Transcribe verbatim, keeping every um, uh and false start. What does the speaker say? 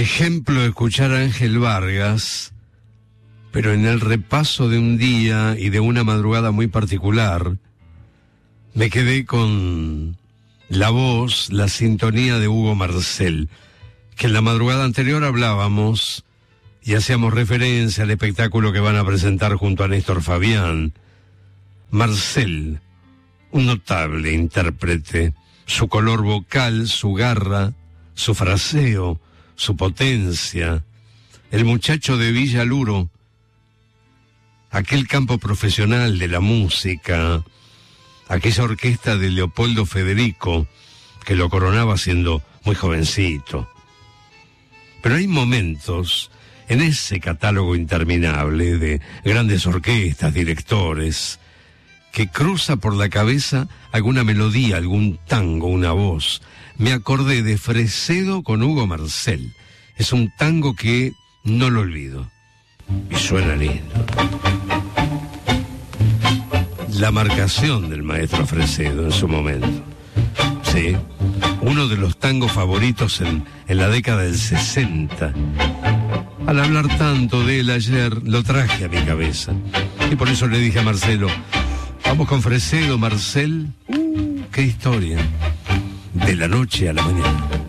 ejemplo, escuchar a Ángel Vargas, pero en el repaso de un día y de una madrugada muy particular, me quedé con la voz, la sintonía de Hugo Marcel, que en la madrugada anterior hablábamos y hacíamos referencia al espectáculo que van a presentar junto a Néstor Fabián. Marcel, un notable intérprete, su color vocal, su garra, su fraseo, su potencia, el muchacho de Villa Luro, aquel campo profesional de la música, aquella orquesta de Leopoldo Federico, que lo coronaba siendo muy jovencito. Pero hay momentos en ese catálogo interminable de grandes orquestas, directores, que cruza por la cabeza alguna melodía, algún tango, una voz. Me acordé de Fresedo con Hugo Marcel. Es un tango que no lo olvido. Y suena lindo. La marcación del maestro Fresedo en su momento. Sí, uno de los tangos favoritos en, en la década del sesenta. Al hablar tanto de él ayer, lo traje a mi cabeza. Y por eso le dije a Marcelo, vamos con Fresedo, Marcel. Uh, qué historia. De la noche a la mañana.